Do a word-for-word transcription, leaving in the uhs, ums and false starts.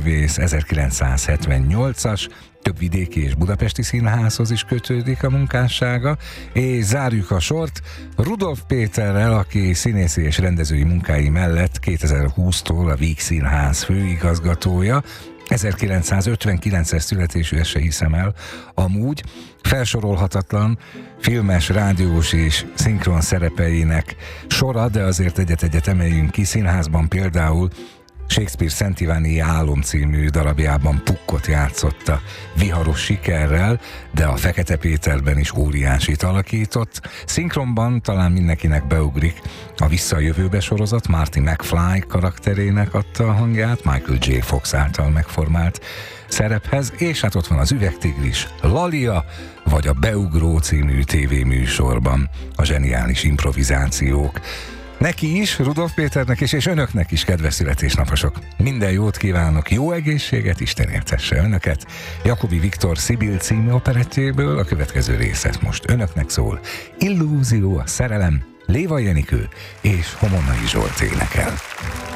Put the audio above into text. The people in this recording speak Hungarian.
művész, ezerkilencszázhetvennyolcas, több vidéki és budapesti színházhoz is kötődik a munkássága, és zárjuk a sort Rudolf Péterrel, aki színészi és rendezői munkái mellett kétezer-húsztól a Víg Színház főigazgatója. ezerkilencszázötvenkilences születésű, ezt se hiszem el, amúgy felsorolhatatlan filmes, rádiós és szinkron szerepeinek sora, de azért egyet-egyet emeljünk ki. Színházban például Shakespeare Szent Iváni Álom című darabjában Pukkot játszotta viharos sikerrel, de a Fekete Péterben is óriásit alakított. Szinkronban talán mindenkinek beugrik a Vissza a jövőbe sorozat, Marty McFly karakterének adta a hangját, Michael J. Fox által megformált szerephez, és hát ott van az Üvegtigris, Lalia, vagy a Beugró című tévéműsorban a zseniális improvizációk. Neki is, Rudolf Péternek is, és önöknek is, kedves születésnaposok. Minden jót kívánok, jó egészséget, Isten éltesse önöket. Jakobi Viktor Szibil című operettjéből a következő részlet most önöknek szól. Illúzió, a szerelem, Léva Jenikő és Homonnai Zsolt énekel.